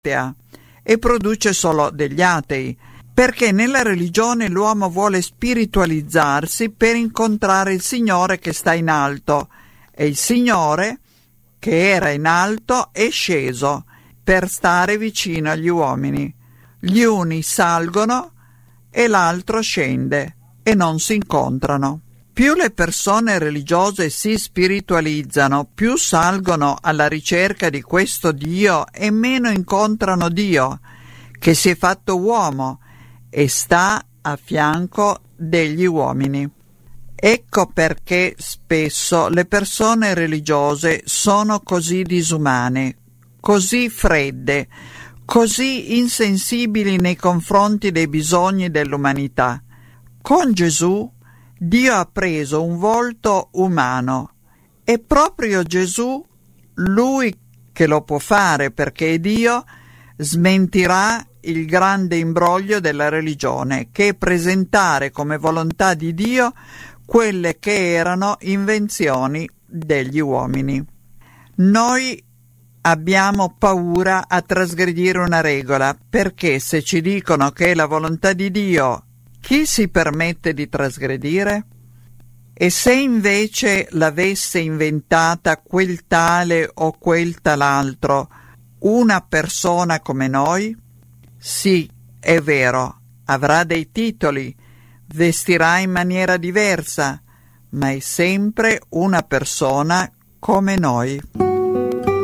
atea e produce solo degli atei, perché nella religione l'uomo vuole spiritualizzarsi per incontrare il Signore che sta in alto, e il Signore che era in alto è sceso per stare vicino agli uomini. Gli uni salgono e l'altro scende e non si incontrano. Più le persone religiose si spiritualizzano, più salgono alla ricerca di questo Dio e meno incontrano Dio, che si è fatto uomo e sta a fianco degli uomini. Ecco perché spesso le persone religiose sono così disumane, così fredde, così insensibili nei confronti dei bisogni dell'umanità. Con Gesù Dio ha preso un volto umano e proprio Gesù, lui che lo può fare perché è Dio, smentirà il grande imbroglio della religione, che è presentare come volontà di Dio quelle che erano invenzioni degli uomini. Noi abbiamo paura a trasgredire una regola, perché se ci dicono che è la volontà di Dio, chi si permette di trasgredire? E se invece l'avesse inventata quel tale o quel tal'altro, una persona come noi? Sì, è vero, avrà dei titoli, vestirà in maniera diversa, ma è sempre una persona come noi.